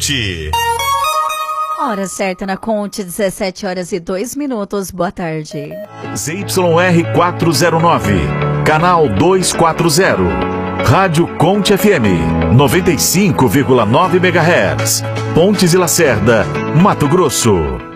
Conte. Hora certa na Conte, 17 horas e 2 minutos. Boa tarde. ZYR 409, canal 240. Rádio Conte FM, 95,9 MHz. Pontes e Lacerda, Mato Grosso.